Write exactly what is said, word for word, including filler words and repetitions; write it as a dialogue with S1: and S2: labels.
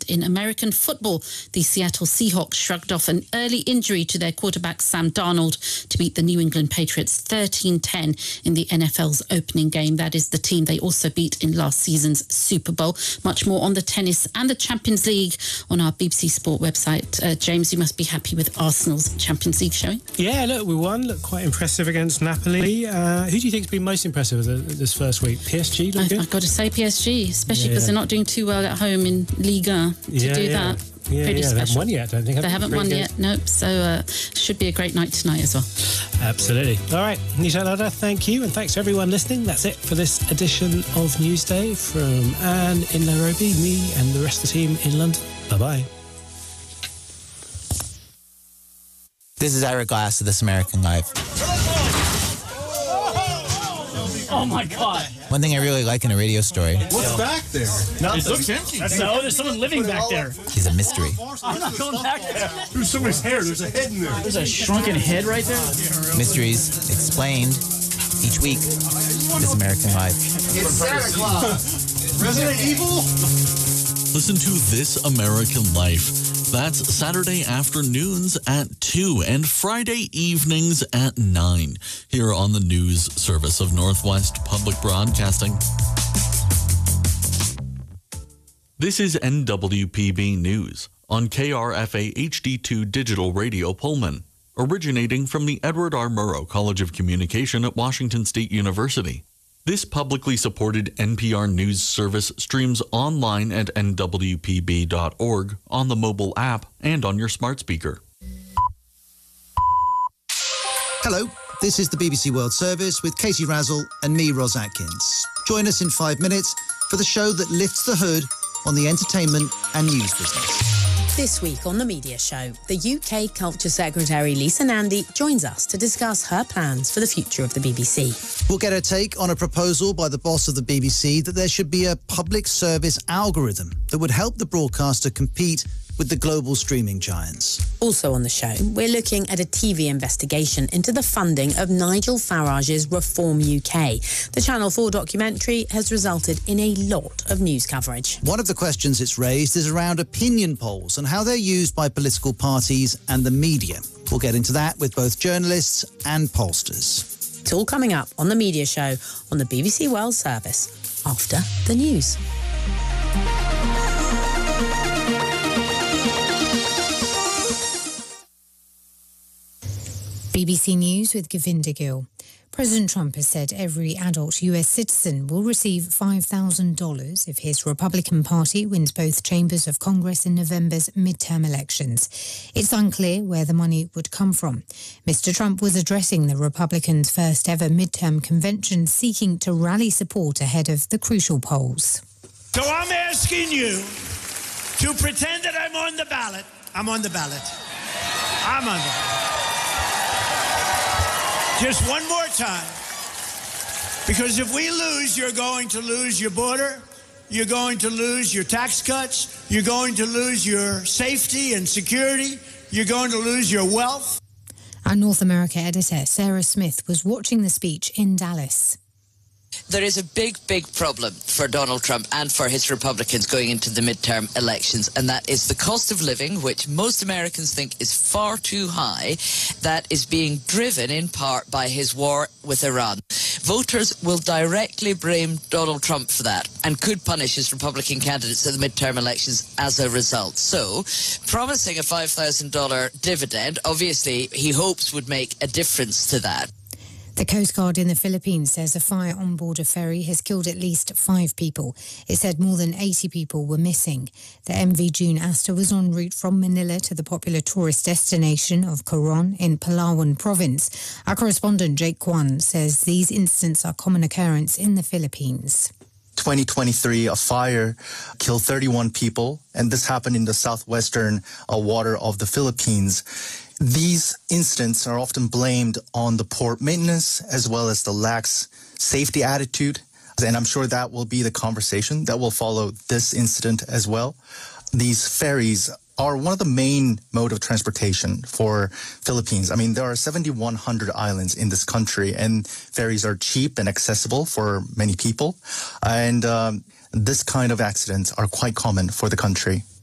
S1: in American football. The Seattle Seahawks shrugged off an early injury to their quarterback Sam Darnold to beat the New England Patriots thirteen ten in the N F L's opening game. That is the team they also beat in last season's Super Bowl. Much more on the tennis and the Champions League on our B B C Sport website. Uh, James, you must be happy with Arsenal's Champions League showing.
S2: Yeah, look, we won. Look quite impressive against Napoli. Uh, who do you think's been most impressive this first week? P S G, look good?
S1: I've got to say P S G, especially because
S2: yeah.
S1: they're not doing too well at home in Liga. To
S2: yeah,
S1: do
S2: yeah.
S1: that.
S2: Yeah,
S1: Pretty
S2: yeah,
S1: special.
S2: they haven't won yet, I don't think.
S1: They haven't won
S2: good.
S1: yet, nope. So uh, should be a great night tonight as well.
S2: Absolutely. All right, Nisha Lada, thank you. And thanks to everyone listening. That's it for this edition of Newsday from Anne in Nairobi, me and the rest of the team in London. Bye-bye.
S3: This is Eric Glass of This American Life.
S4: Oh, my God.
S3: One thing I really like in a radio story.
S5: What's back there?
S4: It looks empty. No, there's someone living back there.
S3: Is a mystery.
S4: I'm not going back there.
S5: There's somebody's hair. There's a head in there.
S4: There's a shrunken head right there.
S3: Mysteries explained each week. This American Life.
S5: It's Santa Claus. Resident Evil?
S6: Listen to This American Life. That's Saturday afternoons at two and Friday evenings at nine here on the news service of Northwest Public Broadcasting. This is N W P B News on K R F A H D two Digital Radio Pullman, originating from the Edward R. Murrow College of Communication at Washington State University. This publicly supported N P R news service streams online at N W P B dot org, on the mobile app, and on your smart speaker.
S7: Hello, this is the B B C World Service with Katie Razzle and me, Ros Atkins. Join us in five minutes for the show that lifts the hood on the entertainment and news business.
S8: This week on The Media Show, the U K Culture Secretary Lisa Nandy joins us to discuss her plans for the future of the B B C.
S7: We'll get her take on a proposal by the boss of the B B C that there should be a public service algorithm that would help the broadcaster compete with the global streaming giants.
S8: Also on the show, we're looking at a T V investigation into the funding of Nigel Farage's Reform U K. The Channel four documentary has resulted in a lot of news coverage.
S7: One of the questions it's raised is around opinion polls and how they're used by political parties and the media. We'll get into that with both journalists and pollsters.
S8: It's all coming up on The Media Show on the B B C World Service after the news.
S9: B B C News with Govinda Gill. President Trump has said every adult U S citizen will receive five thousand dollars if his Republican Party wins both chambers of Congress in November's midterm elections. It's unclear where the money would come from. Mister Trump was addressing the Republicans' first ever midterm convention, seeking to rally support ahead of the crucial polls.
S10: So I'm asking you to pretend that I'm on the ballot. I'm on the ballot. I'm on the ballot. Just one more time. Because if we lose, you're going to lose your border. You're going to lose your tax cuts. You're going to lose your safety and security. You're going to lose your wealth.
S9: Our North America editor, Sarah Smith, was watching the speech in Dallas.
S11: There is a big, big problem for Donald Trump and for his Republicans going into the midterm elections, and that is the cost of living, which most Americans think is far too high, that is being driven in part by his war with Iran. Voters will directly blame Donald Trump for that and could punish his Republican candidates at the midterm elections as a result. So, promising a five thousand dollars dividend, obviously he hopes would make a difference to that.
S9: The Coast Guard in the Philippines says a fire on board a ferry has killed at least five people. It said more than eighty people were missing. The M V June Asta was en route from Manila to the popular tourist destination of Coron in Palawan province. Our correspondent Jake Kwan says these incidents are common occurrence in the Philippines.
S12: twenty twenty-three, a fire killed thirty-one people, and this happened in the southwestern uh, water of the Philippines. These incidents are often blamed on the poor maintenance as well as the lax safety attitude, and I'm sure that will be the conversation that will follow this incident as well. These ferries are one of the main mode of transportation for Philippines. I mean, there are seventy-one hundred islands in this country, and ferries are cheap and accessible for many people, and um, this kind of accidents are quite common for the country.